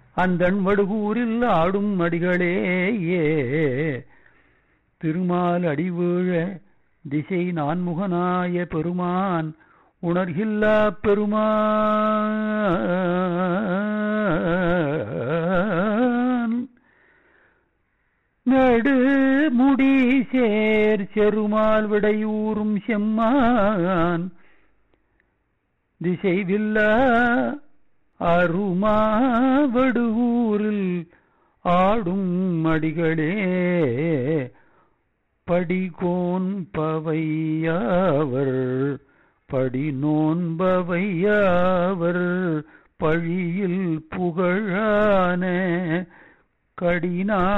அந்தண் வடுகூரில் ஆடும் அடிகளேயே திருமால் அடிவீழ திசை நான்முகனாய பெருமான் உணர்கில்லா பெருமான் நடு முடி சேர் செருமால் விடையூறும் செம்மான் திசைவில்ல அருமாவடுகூரில் ஆடும் அடிகளே படிகோன் பவையாவர் படி நோன்பவையாவர் பழியில் புகழான கடினா